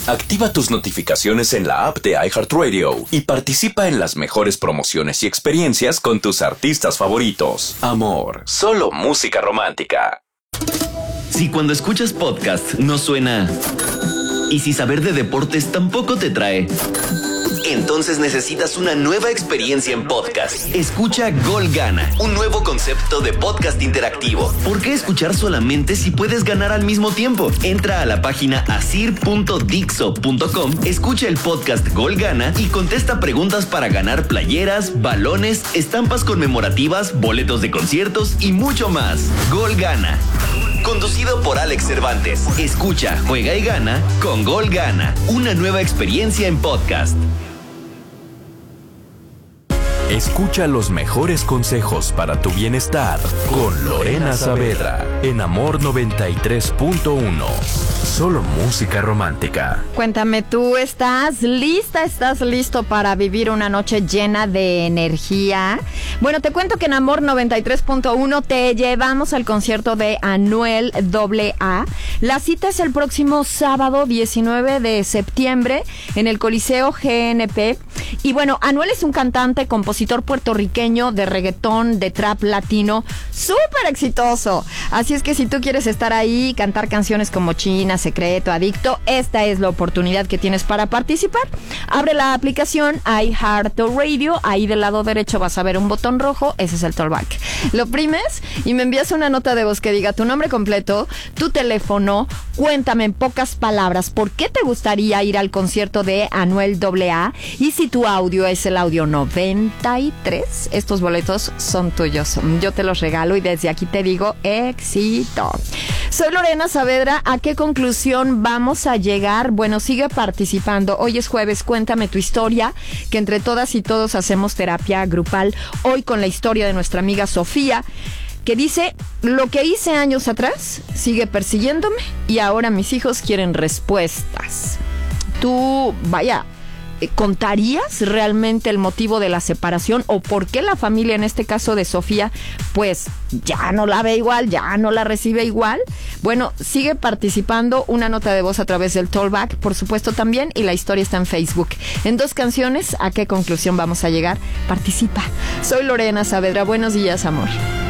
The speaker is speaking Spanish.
Activa tus notificaciones en la app de iHeartRadio y participa en las mejores promociones y experiencias con tus artistas favoritos. Amor, solo música romántica. Si cuando escuchas podcast no suena... Y si saber de deportes tampoco te trae... Entonces necesitas una nueva experiencia en podcast. Escucha Gol Gana, un nuevo concepto de podcast interactivo. ¿Por qué escuchar solamente si puedes ganar al mismo tiempo? Entra a la página asir.dixo.com, escucha el podcast Gol Gana y contesta preguntas para ganar playeras, balones, estampas conmemorativas, boletos de conciertos y mucho más. Gol Gana. Conducido por Alex Cervantes. Escucha, juega y gana con Gol Gana. Una nueva experiencia en podcast. Escucha los mejores consejos para tu bienestar con Lorena Saavedra en Amor 93.1. Solo música romántica. Cuéntame, ¿tú estás lista? ¿Estás listo para vivir una noche llena de energía? Bueno, te cuento que en Amor 93.1 te llevamos al concierto de Anuel AA. La cita es el próximo sábado 19 de septiembre en el Coliseo GNP. Y bueno, Anuel es un cantante, compositor puertorriqueño de reggaetón, de trap latino, súper exitoso. Así es que si tú quieres estar ahí y cantar canciones como China, Secreto, Adicto, esta es la oportunidad que tienes para participar. Abre la aplicación iHeartRadio, ahí del lado derecho vas a ver un botón rojo, ese es el Talkback. Lo oprimes y me envías una nota de voz que diga tu nombre completo, tu teléfono, cuéntame en pocas palabras por qué te gustaría ir al concierto de Anuel AA y si tu audio es el audio 93, estos boletos son tuyos. Yo te los regalo y desde aquí te digo éxito. Soy Lorena Saavedra. ¿A qué conclusión vamos a llegar? Bueno, sigue participando. Hoy es jueves, cuéntame tu historia, que entre todas y todos hacemos terapia grupal. Hoy con la historia de nuestra amiga Sofía, que dice, lo que hice años atrás sigue persiguiéndome y ahora mis hijos quieren respuestas. Tú, vaya, ¿contarías realmente el motivo de la separación o por qué la familia, en este caso de Sofía, pues ya no la ve igual, ya no la recibe igual? Bueno, sigue participando, una nota de voz a través del Talkback, por supuesto también, y la historia está en Facebook. En 2 canciones, ¿a qué conclusión vamos a llegar? Participa. Soy Lorena Saavedra. Buenos días, amor.